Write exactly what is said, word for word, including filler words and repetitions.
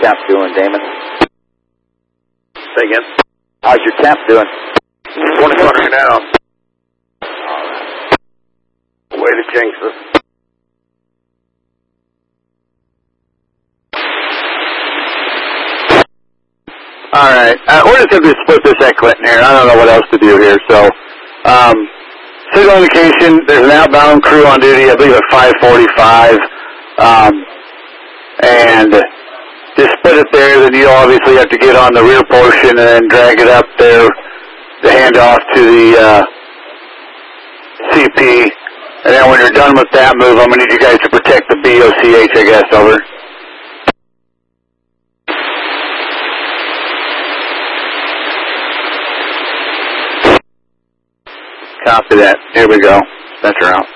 tap doing, Damon? Say again? How's your tap doing? twenty-one right now. Way to jinx us. All right. Uh, we're just going to split this at Clinton here. I don't know what else to do here. So, um, signal indication, there's an outbound crew on duty, I believe at five forty-five. Um, and just split it there. Then you obviously have to get on the rear portion and then drag it up there to hand off to the uh, C P. And then when you're done with that move, I'm going to need you guys to protect the B O C H, I guess. Over. Copy that. Here we go. Center out.